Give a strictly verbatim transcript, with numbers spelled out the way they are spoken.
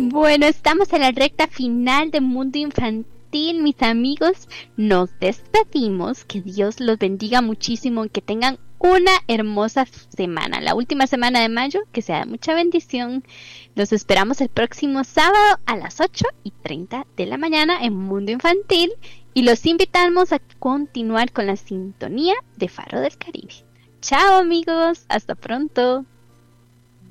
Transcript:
Bueno, estamos en la recta final de Mundo Infantil, mis amigos. Nos despedimos. Que Dios los bendiga muchísimo y que tengan una hermosa semana. La última semana de mayo, que sea de mucha bendición. Los esperamos el próximo sábado a las ocho y treinta de la mañana en Mundo Infantil. Y los invitamos a continuar con la sintonía de Faro del Caribe. Chao, amigos. Hasta pronto.